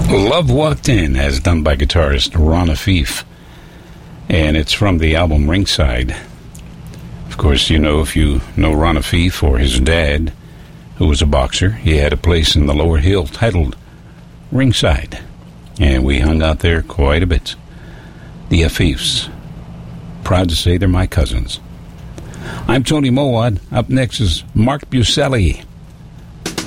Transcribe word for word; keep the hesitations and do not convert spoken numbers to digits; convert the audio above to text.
Love Walked In, as done by guitarist Ron Afif. And it's from the album Ringside. Of course, you know, if you know Ron Afif or his dad, who was a boxer, he had a place in the Lower Hill titled Ringside. And we hung out there quite a bit. The Afifs. Proud to say they're my cousins. I'm Tony Mowat. Up next is Mark Buselli.